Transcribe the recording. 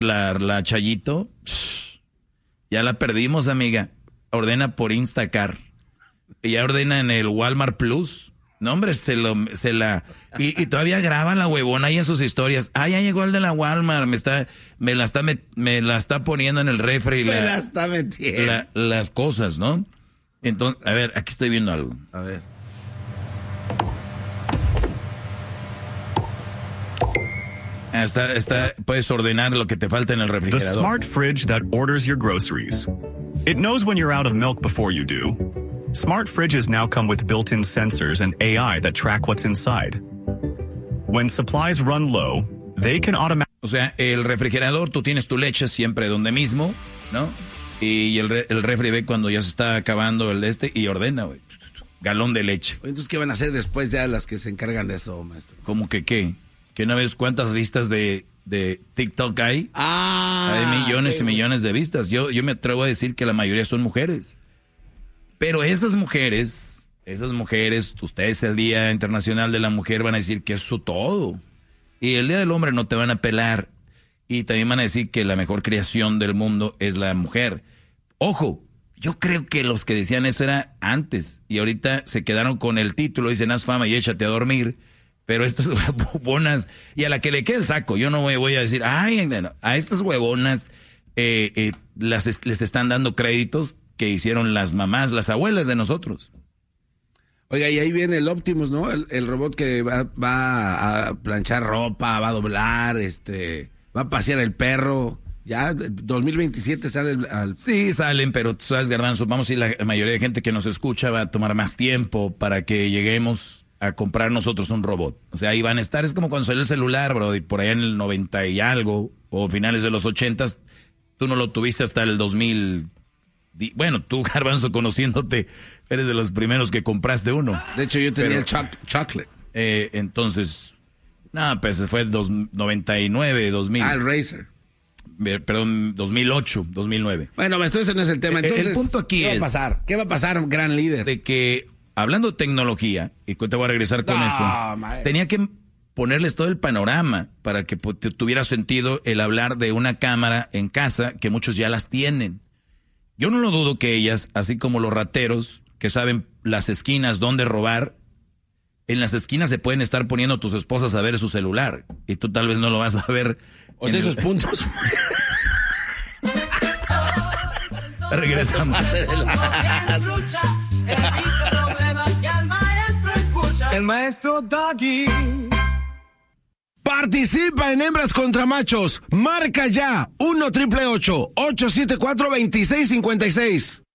la Chayito, ya la perdimos, amiga. Ordena por Instacart. Ella ordena en el Walmart Plus. No, hombre, y todavía graba la huevona ahí en sus historias. Ah, ya llegó el de la Walmart, me la está poniendo en el refri. Me la está metiendo. Las cosas, ¿no? Entonces, a ver, aquí estoy viendo algo. A ver. Puedes ordenar lo que te falta en el refrigerador. The smart fridge that orders your groceries. It knows when you're out of milk before you do. Smart fridges now come with built-in sensors and AI that track what's inside. When supplies run low, they can automatically... O sea, el refrigerador, tú tienes tu leche siempre donde mismo, ¿no? Y el refri ve cuando ya se está acabando el y ordena, güey. Galón de leche. Entonces, ¿qué van a hacer después ya las que se encargan de eso, maestro? ¿Cómo que qué? ¿Que no ves cuántas vistas de TikTok hay? Hay millones y millones de vistas. Yo me atrevo a decir que la mayoría son mujeres. Pero esas mujeres, ustedes el Día Internacional de la Mujer van a decir que es su todo. Y el Día del Hombre no te van a pelar. Y también van a decir que la mejor creación del mundo es la mujer. Ojo, yo creo que los que decían eso era antes. Y ahorita se quedaron con el título, dicen haz fama y échate a dormir. Pero estas huevonas, y a la que le quede el saco, yo no voy a decir, ay, a estas huevonas les están dando créditos que hicieron las mamás, las abuelas de nosotros. Oiga, y ahí viene el Optimus, ¿no? El robot que va a planchar ropa, va a doblar, va a pasear el perro. Ya, 2027 sale al... Sí, salen, pero tú sabes, Garbanzo, vamos a ir, la mayoría de gente que nos escucha va a tomar más tiempo para que lleguemos a comprar nosotros un robot. O sea, ahí van a estar, es como cuando salió el celular, bro, y por allá en el 90 y algo, o finales de los 80s, tú no lo tuviste hasta el 2000. Bueno, tú, Garbanzo, conociéndote, eres de los primeros que compraste uno. De hecho, yo tenía el chocolate. Entonces, pues fue el 99, 2000. El Razer. Perdón, 2008, 2009. Bueno, maestro, ese no es el tema. Entonces, el punto aquí ¿qué va a pasar? ¿Qué va a pasar, gran líder? De que, hablando de tecnología, y te voy a regresar con eso, tenía que ponerles todo el panorama para que tuviera sentido el hablar de una cámara en casa, que muchos ya las tienen. Yo no lo dudo que ellas, así como los rateros, que saben las esquinas dónde robar, en las esquinas se pueden estar poniendo tus esposas a ver su celular, y tú tal vez no lo vas a ver. O sea, esos puntos. Regresamos. El maestro Doggy. Participa en Hembras contra Machos. Marca ya 1-888-874-2656.